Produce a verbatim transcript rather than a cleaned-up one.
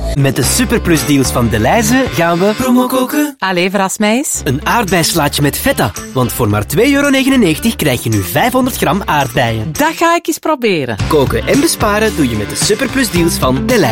Met de Superplus deals van Delhaize gaan we promo koken. Allee, verras mij eens. Een aardbeislaatje met feta. Want voor maar twee euro negenennegentig krijg je nu vijfhonderd gram aardbeien. Dat ga ik eens proberen. Koken en besparen doe je met de Superplus deals van Delhaize.